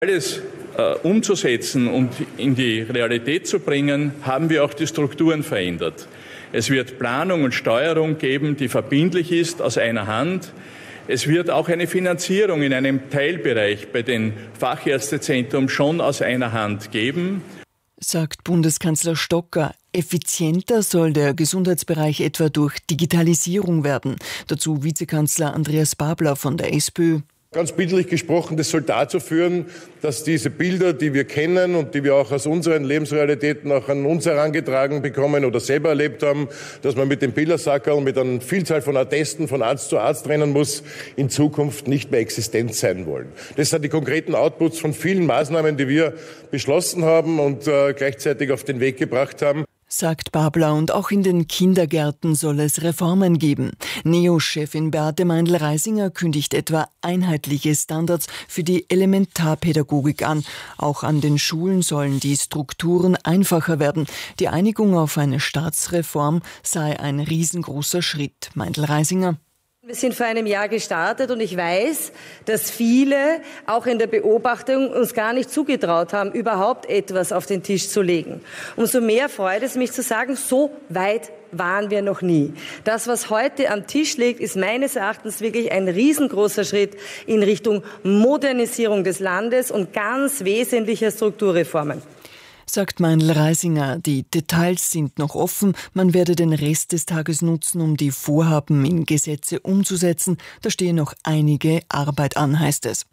Alles umzusetzen und in die Realität zu bringen, haben wir auch die Strukturen verändert. Es wird Planung und Steuerung geben, die verbindlich ist, aus einer Hand. Es wird auch eine Finanzierung in einem Teilbereich bei den Fachärztezentren schon aus einer Hand geben, sagt Bundeskanzler Stocker. Effizienter soll der Gesundheitsbereich etwa durch Digitalisierung werden. Dazu Vizekanzler Andreas Babler von der SPÖ. Ganz bildlich gesprochen, das soll dazu führen, dass diese Bilder, die wir kennen und die wir auch aus unseren Lebensrealitäten auch an uns herangetragen bekommen oder selber erlebt haben, dass man mit dem Bildersackerl mit einer Vielzahl von Attesten von Arzt zu Arzt rennen muss, in Zukunft nicht mehr existent sein wollen. Das sind die konkreten Outputs von vielen Maßnahmen, die wir beschlossen haben und gleichzeitig auf den Weg gebracht haben, sagt Babler, und auch in den Kindergärten soll es Reformen geben. NEO-Chefin Beate Meindl-Reisinger kündigt etwa einheitliche Standards für die Elementarpädagogik an. Auch an den Schulen sollen die Strukturen einfacher werden. Die Einigung auf eine Staatsreform sei ein riesengroßer Schritt. Meindl-Reisinger: Wir sind vor einem Jahr gestartet und ich weiß, dass viele auch in der Beobachtung uns gar nicht zugetraut haben, überhaupt etwas auf den Tisch zu legen. Umso mehr freut es mich zu sagen, so weit waren wir noch nie. Das, was heute am Tisch liegt, ist meines Erachtens wirklich ein riesengroßer Schritt in Richtung Modernisierung des Landes und ganz wesentlicher Strukturreformen. Sagt Meindl-Reisinger, die Details sind noch offen. Man werde den Rest des Tages nutzen, um die Vorhaben in Gesetze umzusetzen. Da stehe noch einige Arbeit an, heißt es.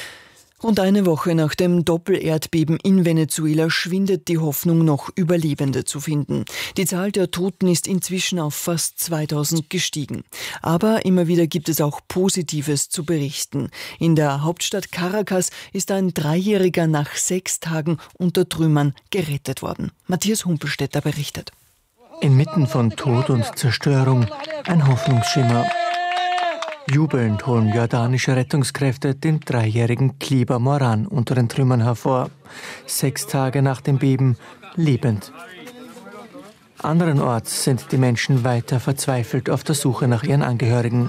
Rund eine Woche nach dem Doppelerdbeben in Venezuela schwindet die Hoffnung, noch Überlebende zu finden. Die Zahl der Toten ist inzwischen auf fast 2000 gestiegen. Aber immer wieder gibt es auch Positives zu berichten. In der Hauptstadt Caracas ist ein 3-Jähriger nach 6 Tagen unter Trümmern gerettet worden. Matthias Humpelstädter berichtet. Inmitten von Tod und Zerstörung ein Hoffnungsschimmer. Jubelnd holen jordanische Rettungskräfte den 3-jährigen Kliber Moran unter den Trümmern hervor. 6 Tage nach dem Beben lebend. Anderenorts sind die Menschen weiter verzweifelt auf der Suche nach ihren Angehörigen.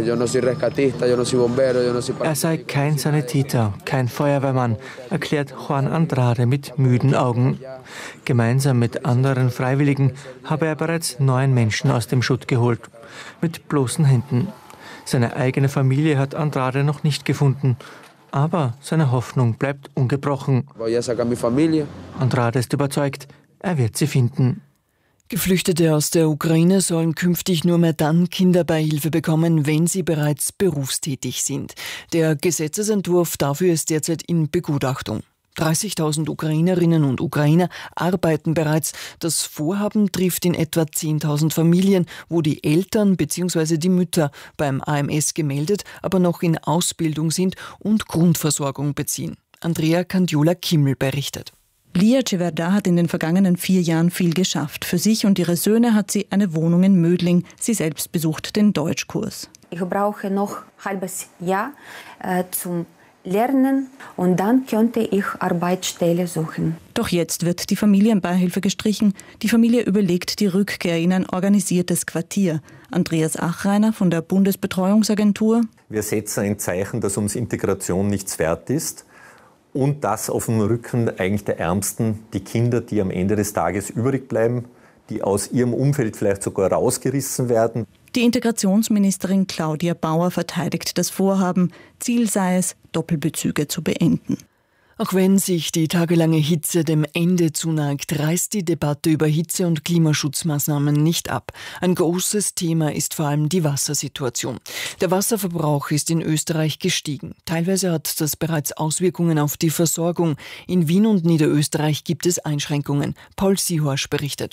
Er sei kein Sanitäter, kein Feuerwehrmann, erklärt Juan Andrade mit müden Augen. Gemeinsam mit anderen Freiwilligen habe er bereits 9 Menschen aus dem Schutt geholt. Mit bloßen Händen. Seine eigene Familie hat Andrade noch nicht gefunden. Aber seine Hoffnung bleibt ungebrochen. Andrade ist überzeugt, er wird sie finden. Geflüchtete aus der Ukraine sollen künftig nur mehr dann Kinderbeihilfe bekommen, wenn sie bereits berufstätig sind. Der Gesetzesentwurf dafür ist derzeit in Begutachtung. 30.000 Ukrainerinnen und Ukrainer arbeiten bereits. Das Vorhaben trifft in etwa 10.000 Familien, wo die Eltern bzw. die Mütter beim AMS gemeldet, aber noch in Ausbildung sind und Grundversorgung beziehen. Andrea Candiola-Kimmel berichtet. Lia Ceverda hat in den vergangenen 4 Jahren viel geschafft. Für sich und ihre Söhne hat sie eine Wohnung in Mödling. Sie selbst besucht den Deutschkurs. Ich brauche noch ein halbes Jahr zum Lernen und dann könnte ich Arbeitsstelle suchen. Doch jetzt wird die Familienbeihilfe gestrichen. Die Familie überlegt die Rückkehr in ein organisiertes Quartier. Andreas Achreiner von der Bundesbetreuungsagentur. Wir setzen ein Zeichen, dass uns Integration nichts wert ist und dass auf dem Rücken eigentlich der Ärmsten die Kinder, die am Ende des Tages übrig bleiben, die aus ihrem Umfeld vielleicht sogar rausgerissen werden. Die Integrationsministerin Claudia Bauer verteidigt das Vorhaben. Ziel sei es, Doppelbezüge zu beenden. Auch wenn sich die tagelange Hitze dem Ende zuneigt, reißt die Debatte über Hitze- und Klimaschutzmaßnahmen nicht ab. Ein großes Thema ist vor allem die Wassersituation. Der Wasserverbrauch ist in Österreich gestiegen. Teilweise hat das bereits Auswirkungen auf die Versorgung. In Wien und Niederösterreich gibt es Einschränkungen. Paul Sihorsch berichtet.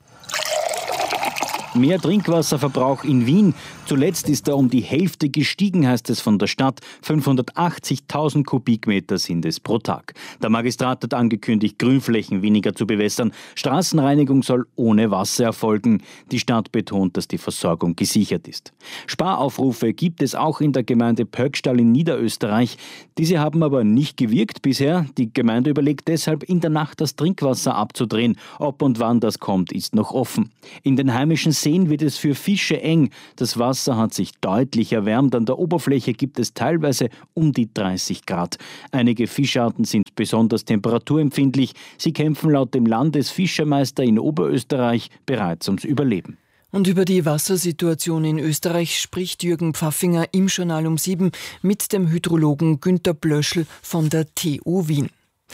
Mehr Trinkwasserverbrauch in Wien. Zuletzt ist er um die Hälfte gestiegen, heißt es von der Stadt. 580.000 Kubikmeter sind es pro Tag. Der Magistrat hat angekündigt, Grünflächen weniger zu bewässern. Straßenreinigung soll ohne Wasser erfolgen. Die Stadt betont, dass die Versorgung gesichert ist. Sparaufrufe gibt es auch in der Gemeinde Pöckstall in Niederösterreich. Diese haben aber nicht gewirkt bisher. Die Gemeinde überlegt deshalb, in der Nacht das Trinkwasser abzudrehen. Ob und wann das kommt, ist noch offen. In den heimischen 10 wird es für Fische eng. Das Wasser hat sich deutlich erwärmt. An der Oberfläche gibt es teilweise um die 30 Grad. Einige Fischarten sind besonders temperaturempfindlich. Sie kämpfen laut dem Landesfischermeister in Oberösterreich bereits ums Überleben. Und über die Wassersituation in Österreich spricht Jürgen Pfaffinger im Journal um 7 mit dem Hydrologen Günter Blöschl von der TU Wien.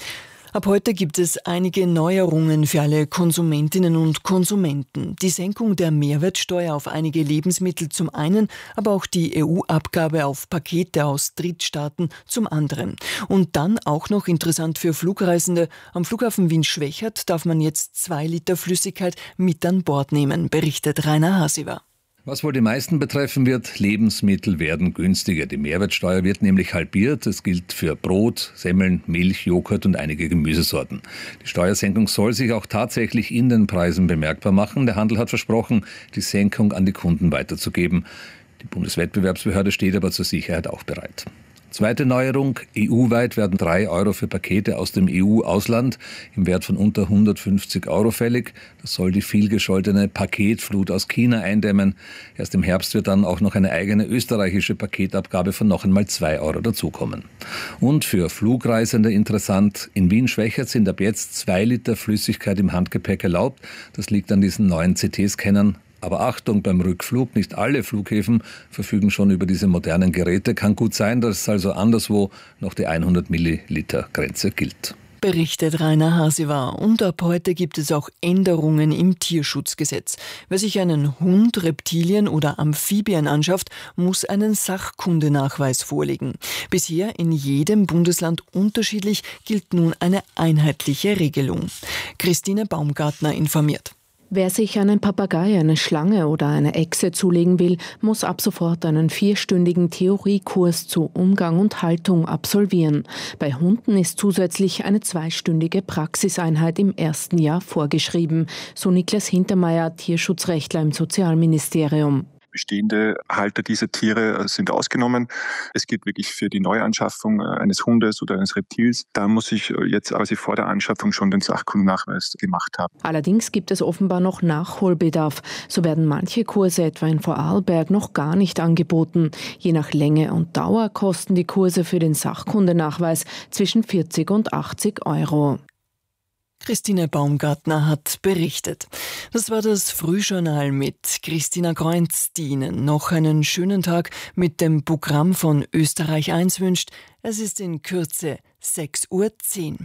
Ab heute gibt es einige Neuerungen für alle Konsumentinnen und Konsumenten. Die Senkung der Mehrwertsteuer auf einige Lebensmittel zum einen, aber auch die EU-Abgabe auf Pakete aus Drittstaaten zum anderen. Und dann auch noch interessant für Flugreisende. Am Flughafen Wien-Schwechat darf man jetzt 2 Liter Flüssigkeit mit an Bord nehmen, berichtet Rainer Hasiver. Was wohl die meisten betreffen wird, Lebensmittel werden günstiger. Die Mehrwertsteuer wird nämlich halbiert. Das gilt für Brot, Semmeln, Milch, Joghurt und einige Gemüsesorten. Die Steuersenkung soll sich auch tatsächlich in den Preisen bemerkbar machen. Der Handel hat versprochen, die Senkung an die Kunden weiterzugeben. Die Bundeswettbewerbsbehörde steht aber zur Sicherheit auch bereit. Zweite Neuerung, EU-weit werden 3 Euro für Pakete aus dem EU-Ausland im Wert von unter 150 Euro fällig. Das soll die vielgescholtene Paketflut aus China eindämmen. Erst im Herbst wird dann auch noch eine eigene österreichische Paketabgabe von noch einmal 2 Euro dazukommen. Und für Flugreisende interessant, in Wien-Schwechat sind ab jetzt 2 Liter Flüssigkeit im Handgepäck erlaubt. Das liegt an diesen neuen CT-Scannern. Aber Achtung beim Rückflug, nicht alle Flughäfen verfügen schon über diese modernen Geräte. Kann gut sein, dass also anderswo noch die 100 Milliliter Grenze gilt. Berichtet Rainer Hasiver. Und ab heute gibt es auch Änderungen im Tierschutzgesetz. Wer sich einen Hund, Reptilien oder Amphibien anschafft, muss einen Sachkundenachweis vorlegen. Bisher in jedem Bundesland unterschiedlich gilt nun eine einheitliche Regelung. Christine Baumgartner informiert. Wer sich einen Papagei, eine Schlange oder eine Echse zulegen will, muss ab sofort einen 4-stündigen Theoriekurs zu Umgang und Haltung absolvieren. Bei Hunden ist zusätzlich eine 2-stündige Praxiseinheit im ersten Jahr vorgeschrieben, so Niklas Hintermeier, Tierschutzrechtler im Sozialministerium. Bestehende Halter dieser Tiere sind ausgenommen. Es gilt wirklich für die Neuanschaffung eines Hundes oder eines Reptils. Da muss ich jetzt quasi vor der Anschaffung schon den Sachkundennachweis gemacht haben. Allerdings gibt es offenbar noch Nachholbedarf. So werden manche Kurse etwa in Vorarlberg noch gar nicht angeboten. Je nach Länge und Dauer kosten die Kurse für den Sachkundennachweis zwischen 40 und 80 Euro. Christine Baumgartner hat berichtet. Das war das Frühjournal mit Christina Kreunz, die Ihnen noch einen schönen Tag mit dem Programm von Österreich 1 wünscht. Es ist in Kürze 6:10 Uhr.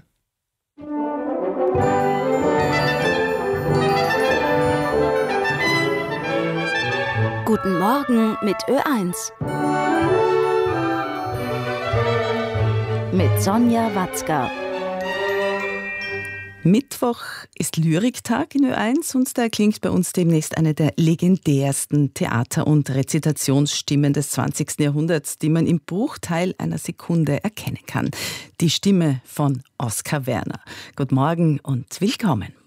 Guten Morgen mit Ö1. Mit Sonja Watzka. Mittwoch ist Lyriktag in Ö1 und da klingt bei uns demnächst eine der legendärsten Theater- und Rezitationsstimmen des 20. Jahrhunderts, die man im Bruchteil einer Sekunde erkennen kann. Die Stimme von Oskar Werner. Guten Morgen und willkommen.